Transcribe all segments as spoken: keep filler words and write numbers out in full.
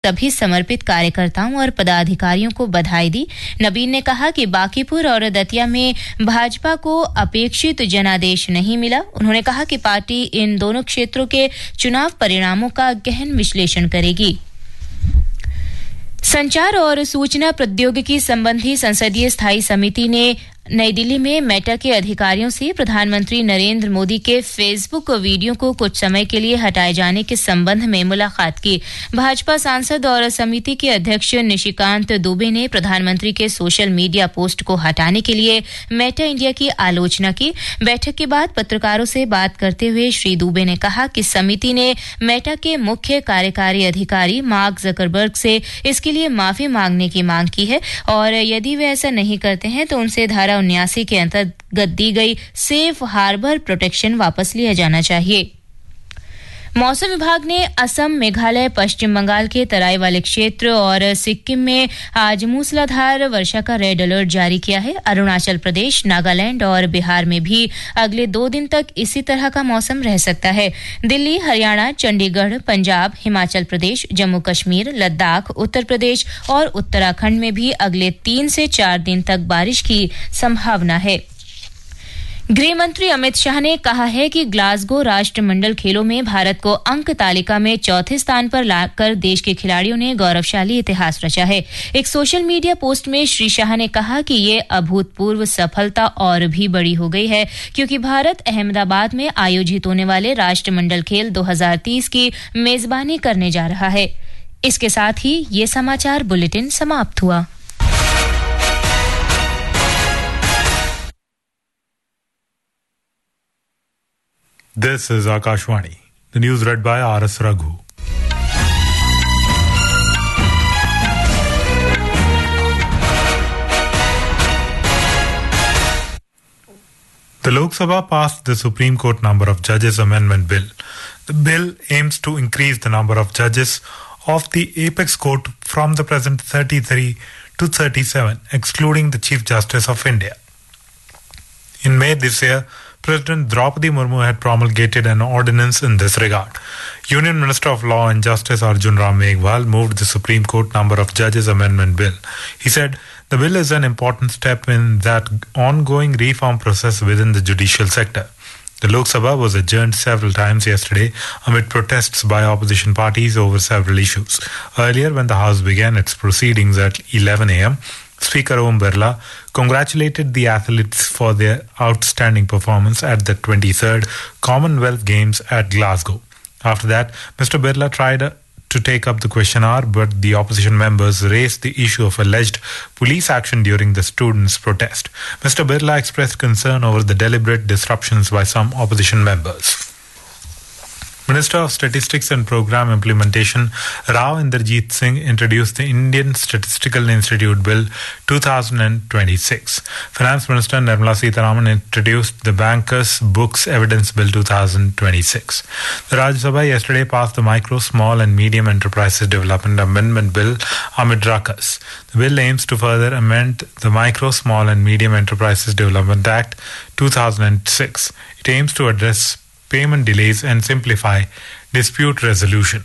सभी समर्पित कार्यकर्ताओं और पदाधिकारियों को बधाई दी। नबीन ने कहा कि बांकीपुर और दतिया में भाजपा को अपेक्षित जनादेश नहीं मिला। उन्होंने कहा कि पार्टी इन दोनों क्षेत्रों के चुनाव परिणामों का गहन विश्लेषण करेगी। संचार और सूचना प्रौद्योगिकी संबंधी संसदीय स्थायी समिति ने नई दिल्ली में मेटा के अधिकारियों से प्रधानमंत्री नरेंद्र मोदी के फेसबुक वीडियो को कुछ समय के लिए हटाए जाने के संबंध में मुलाकात की। भाजपा सांसद और समिति के अध्यक्ष निशिकांत दुबे ने प्रधानमंत्री के सोशल मीडिया पोस्ट को हटाने के लिए मेटा इंडिया की आलोचना की। बैठक के बाद पत्रकारों से बात करते हुए श्री दुबे ने कहा कि समिति ने मेटा के मुख्य कार्यकारी अधिकारी मार्क जकरबर्ग से इसके लिए माफी मांगने की मांग की है और यदि वे ऐसा नहीं करते हैं तो उनसे धारा उन्यासी के अंतर्गत दी गई सेफ हार्बर प्रोटेक्शन वापस लिया जाना चाहिए। मौसम विभाग ने असम, मेघालय, पश्चिम बंगाल के तराई वाले क्षेत्र और सिक्किम में आज मूसलाधार वर्षा का रेड अलर्ट जारी किया है। अरुणाचल प्रदेश, नागालैंड और बिहार में भी अगले दो दिन तक इसी तरह का मौसम रह सकता है। दिल्ली, हरियाणा, चंडीगढ़, पंजाब, हिमाचल प्रदेश, जम्मू कश्मीर, लद्दाख, उत्तर प्रदेश और उत्तराखंड में भी अगले तीन से चार दिन तक बारिश की संभावना है। गृह मंत्री अमित शाह ने कहा है कि ग्लासगो राष्ट्रमंडल खेलों में भारत को अंक तालिका में चौथे स्थान पर लाकर देश के खिलाड़ियों ने गौरवशाली इतिहास रचा है। एक सोशल मीडिया पोस्ट में श्री शाह ने कहा कि ये अभूतपूर्व सफलता और भी बड़ी हो गई है क्योंकि भारत अहमदाबाद में आयोजित होने वाले राष्ट्रमंडल खेल दो हज़ार तीस की मेजबानी करने जा रहा है। इसके साथ ही ये समाचार बुलेटिन समाप्त हुआ। This is Akashvani. The news read by R S Raghu. The Lok Sabha passed the Supreme Court number of judges amendment bill. The bill aims to increase the number of judges of the apex court from the present thirty-three to thirty-seven, excluding the Chief Justice of India. In May this year, President Draupadi Murmu had promulgated an ordinance in this regard. Union Minister of Law and Justice Arjun Ram Meghwal moved the Supreme Court number of judges amendment bill. He said the bill is an important step in that ongoing reform process within the judicial sector. The Lok Sabha was adjourned several times yesterday amid protests by opposition parties over several issues. Earlier, when the House began its proceedings at eleven a.m., Speaker Om Birla congratulated the athletes for their outstanding performance at the twenty-third Commonwealth Games at Glasgow. After that, Mister Birla tried to take up the question hour, but the opposition members raised the issue of alleged police action during the students' protest. Mister Birla expressed concern over the deliberate disruptions by some opposition members. Minister of Statistics and Program Implementation Rao Inderjeet Singh introduced the Indian Statistical Institute Bill two thousand twenty-six. Finance Minister Nirmala Sitharaman introduced the Bankers Books Evidence Bill two thousand twenty-six. The Rajya Sabha yesterday passed the Micro, Small and Medium Enterprises Development Amendment Bill amid ruckus. The bill aims to further amend the Micro, Small and Medium Enterprises Development Act two thousand six. It aims to address payment delays and simplify dispute resolution.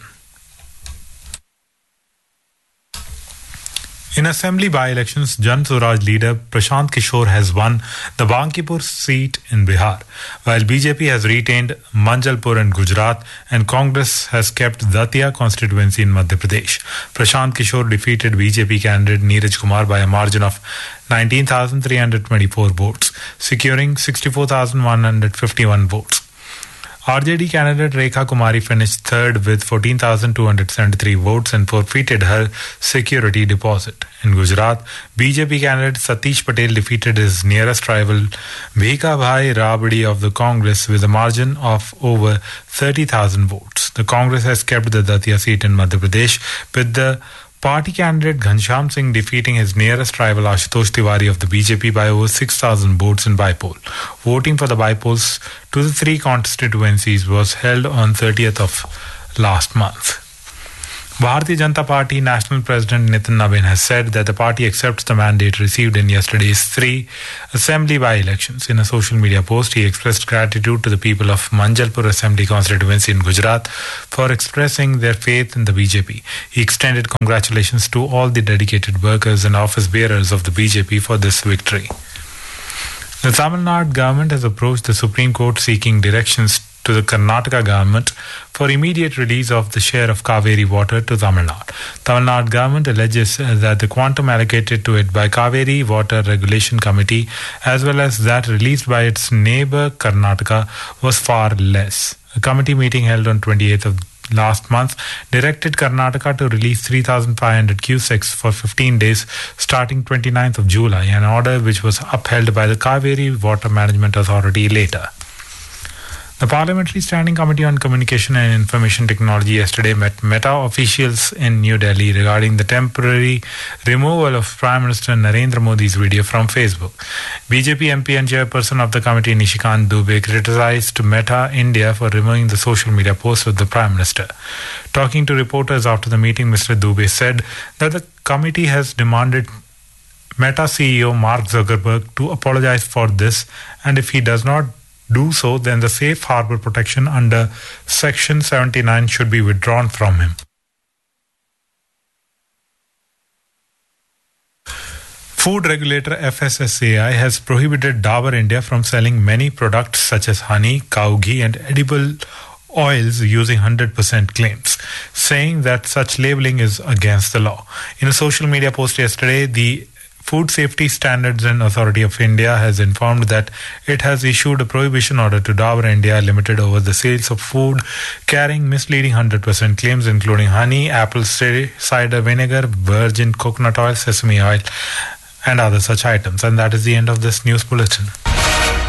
In assembly by-elections, Jan Swaraj leader Prashant Kishore has won the Bankipur seat in Bihar, while B J P has retained Manjalpur in Gujarat and Congress has kept Datia constituency in Madhya Pradesh. Prashant Kishore defeated B J P candidate Neeraj Kumar by a margin of nineteen thousand three hundred twenty-four votes, securing sixty-four thousand one hundred fifty-one votes. R J D candidate Rekha Kumari finished third with fourteen thousand two hundred seventy-three votes and forfeited her security deposit. In Gujarat, B J P candidate Satish Patel defeated his nearest rival Bhika Bhai Rabdi of the Congress with a margin of over thirty thousand votes. The Congress has kept the Datia seat in Madhya Pradesh, with the party candidate Ghanshyam Singh defeating his nearest rival Ashutosh Tiwari of the B J P by over six thousand votes in bypoll. Voting for the bypolls to the three constituencies was held on thirtieth of last month. Bharatiya Janata Party National President Nitin Nabin has said that the party accepts the mandate received in yesterday's three assembly by-elections. In a social media post, he expressed gratitude to the people of Manjalpur Assembly constituency in Gujarat for expressing their faith in the B J P. He extended congratulations to all the dedicated workers and office bearers of the B J P for this victory. The Tamil Nadu government has approached the Supreme Court seeking directions to the Karnataka government for immediate release of the share of Kaveri water to Tamil Nadu. Tamil Nadu government alleges that the quantum allocated to it by Kaveri Water Regulation Committee as well as that released by its neighbour Karnataka was far less. A committee meeting held on twenty-eighth of last month directed Karnataka to release three thousand five hundred cusecs for fifteen days starting twenty-ninth of July, an order which was upheld by the Kaveri Water Management Authority later. The Parliamentary Standing Committee on Communication and Information Technology yesterday met Meta officials in New Delhi regarding the temporary removal of Prime Minister Narendra Modi's video from Facebook. B J P M P and chairperson of the committee Nishikant Dubey criticized Meta India for removing the social media post of the Prime Minister. Talking to reporters after the meeting, Mister Dubey said that the committee has demanded Meta C E O Mark Zuckerberg to apologize for this, and if he does not do so, then the safe harbor protection under Section seventy-nine should be withdrawn from him. Food regulator F S S A I has prohibited Dabur India from selling many products such as honey, cow ghee and edible oils using one hundred percent claims, saying that such labeling is against the law. In a social media post yesterday, the Food Safety Standards and Authority of India has informed that it has issued a prohibition order to Dabur India Limited over the sales of food carrying misleading one hundred percent claims including honey, apple cider vinegar, virgin coconut oil, sesame oil and other such items. And that is the end of this news bulletin.